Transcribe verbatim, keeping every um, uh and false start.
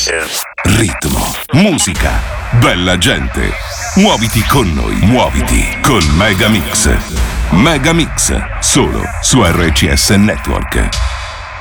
Ritmo, musica, bella gente. Muoviti con noi, muoviti con Megamix. Megamix, solo su R C S Network.